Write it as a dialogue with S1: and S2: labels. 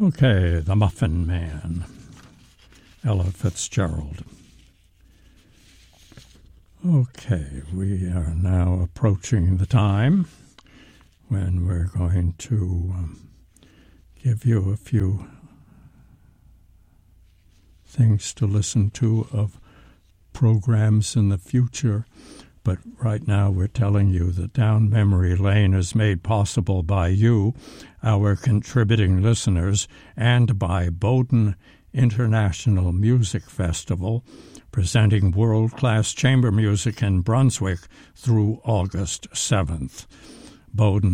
S1: Okay, The Muffin Man, Ella Fitzgerald. Okay, we are now approaching the time when we're going to give you a few things to listen to of programs in the future. But right now we're telling you that Down Memory Lane is made possible by you, our contributing listeners, and by Bowden International Music Festival, presenting world-class chamber music in Brunswick through August 7th. Bowden